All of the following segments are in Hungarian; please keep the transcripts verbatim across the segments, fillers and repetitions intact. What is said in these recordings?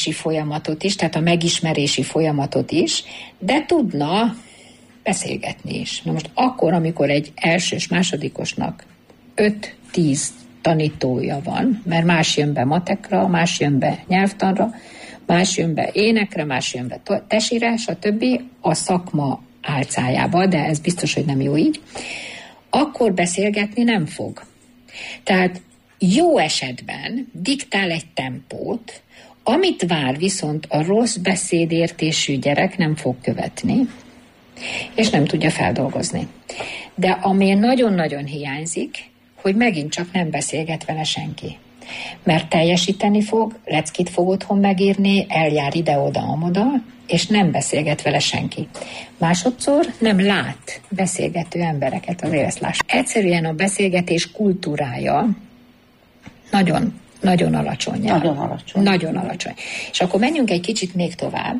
tanulási folyamatot is, tehát a megismerési folyamatot is, de tudna beszélgetni is. Na most akkor, amikor egy elsős, másodikosnak öt-tíz tanítója van, mert más jön be matekra, más jön be nyelvtanra, más jön be énekre, más jön be tesire, stb. A szakma álcájába, de ez biztos, hogy nem jó így, akkor beszélgetni nem fog. Tehát jó esetben diktál egy tempót, amit vár viszont a rossz beszédértésű gyerek nem fog követni, és nem tudja feldolgozni. De ami nagyon-nagyon hiányzik, hogy megint csak nem beszélget vele senki. Mert teljesíteni fog, leckit fog otthon megírni, eljár ide-oda-amoda, és nem beszélget vele senki. Másodszor nem lát beszélgető embereket az észlás. Egyszerűen a beszélgetés kultúrája nagyon, nagyon alacsony. Nagyon alacsony. Nagyon alacsony. És akkor menjünk egy kicsit még tovább.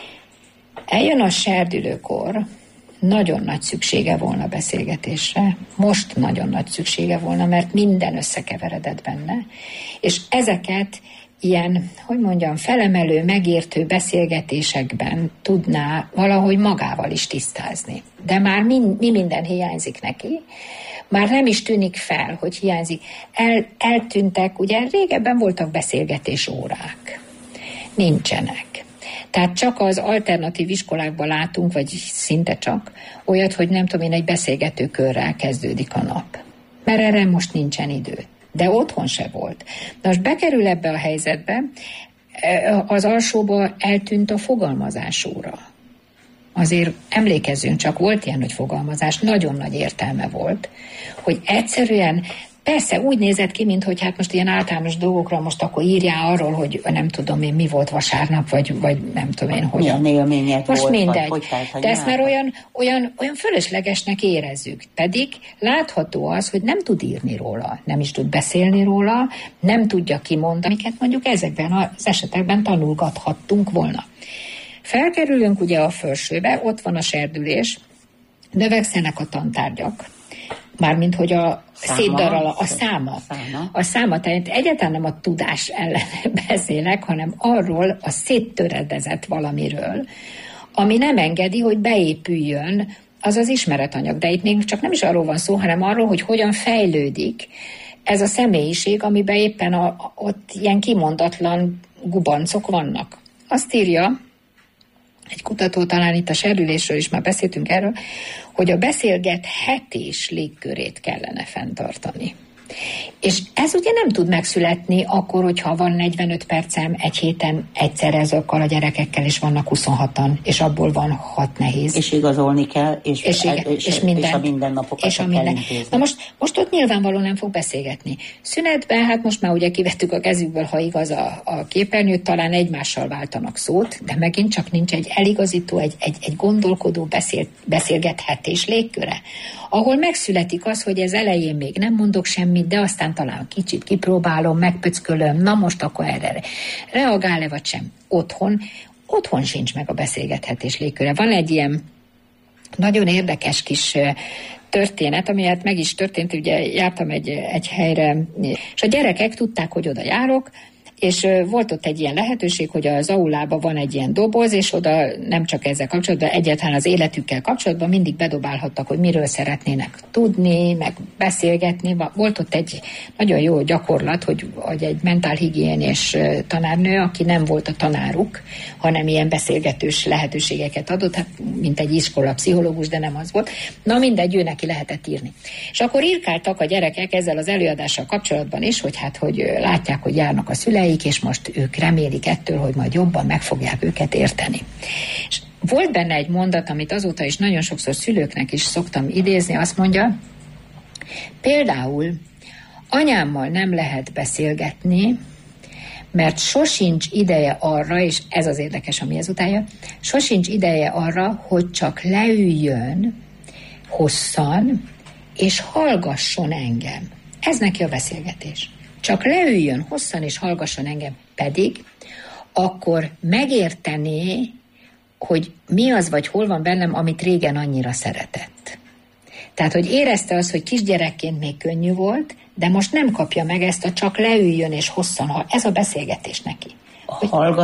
Eljön a serdülőkor, nagyon nagy szüksége volna beszélgetésre. Most nagyon nagy szüksége volna, mert minden összekeveredett benne. És ezeket ilyen, hogy mondjam, felemelő, megértő beszélgetésekben tudná valahogy magával is tisztázni. De már mi, mi minden hiányzik neki. Már nem is tűnik fel, hogy hiányzik. El, eltűntek, ugye régebben voltak beszélgetés órák. Nincsenek. Tehát csak az alternatív iskolákban látunk, vagy szinte csak, olyat, hogy nem tudom én, egy beszélgető körrel kezdődik a nap. Mert erre most nincsen idő. De otthon se volt. De most bekerül ebbe a helyzetbe, az alsóba eltűnt a fogalmazás óra. Azért emlékezzünk, csak volt ilyen, hogy fogalmazás, nagyon nagy értelme volt, hogy egyszerűen persze úgy nézett ki, mint hogy hát most ilyen általános dolgokra most akkor írjál arról, hogy nem tudom én mi volt vasárnap, vagy, vagy nem tudom én hogyan. Milyen élményed most volt, mindegy. Vagy, hogy de ezt már olyan, olyan, olyan fölöslegesnek érezzük. Pedig látható az, hogy nem tud írni róla, nem is tud beszélni róla, nem tudja kimondani, amiket mondjuk ezekben az esetekben tanulgathattunk volna. Felkerülünk ugye a felsőbe, ott van a serdülés, növekszenek a tantárgyak, mármint hogy a szétdaral a száma. száma. A száma, tehát egyáltalán nem a tudás ellen beszélek, hanem arról a széttöredezett valamiről, ami nem engedi, hogy beépüljön az az ismeretanyag. De itt még csak nem is arról van szó, hanem arról, hogy hogyan fejlődik ez a személyiség, amiben éppen a, a, ott ilyen kimondatlan gubancok vannak. Azt írja egy kutató, talán itt a serdülésről is már beszéltünk erről, hogy a beszélgethetés légkörét kellene fenntartani. És ez ugye nem tud megszületni akkor, hogyha van negyvenöt percem egy héten egyszer ezokkal a gyerekekkel, és vannak huszonhatan, és abból van hat nehéz. És igazolni kell, és, és, igen, és, és, minden, és a mindennapokat és a kell minden. intézni. Na most, most ott nyilvánvalóan nem fog beszélgetni. Szünetben, hát most már ugye kivettük a kezükből, ha igaz a, a képernyőt, talán egymással váltanak szót, de megint csak nincs egy eligazító, egy, egy, egy gondolkodó beszél, beszélgethetés légköre, ahol megszületik az, hogy ez elején még nem mondok semmit, de aztán talán kicsit kipróbálom, megpöckölöm, na most akkor erre reagál-e vagy sem. Otthon, otthon sincs meg a beszélgethetés légköre. Van egy ilyen nagyon érdekes kis történet, ami hát meg is történt, ugye jártam egy, egy helyre, és a gyerekek tudták, hogy oda járok, és volt ott egy ilyen lehetőség, hogy az aulában van egy ilyen doboz, és oda nem csak ezzel kapcsolatban, egyáltalán az életükkel kapcsolatban mindig bedobálhattak, hogy miről szeretnének tudni, meg beszélgetni. Volt ott egy nagyon jó gyakorlat, hogy, hogy egy mentálhigiénés tanárnő, aki nem volt a tanáruk, hanem ilyen beszélgetős lehetőségeket adott, hát mint egy iskola pszichológus, de nem az volt. Na mindegy, ő neki lehetett írni. És akkor írkáltak a gyerekek ezzel az előadással kapcsolatban is, hogy hát, hogy látják, hogy járnak a szüleik, és most ők remélik ettől, hogy majd jobban meg fogják őket érteni. És volt benne egy mondat, amit azóta is nagyon sokszor szülőknek is szoktam idézni, azt mondja, például anyámmal nem lehet beszélgetni, mert sosincs ideje arra, és ez az érdekes, ami ezután jön, sosincs ideje arra, hogy csak leüljön hosszan, és hallgasson engem. Ez neki a beszélgetés. Csak leüljön hosszan és hallgasson engem, pedig akkor megértené, hogy mi az, vagy hol van bennem, amit régen annyira szeretett. Tehát, hogy érezte az, hogy kisgyerekként még könnyű volt, de most nem kapja meg ezt a csak leüljön és hosszan, ez a beszélgetés neki. A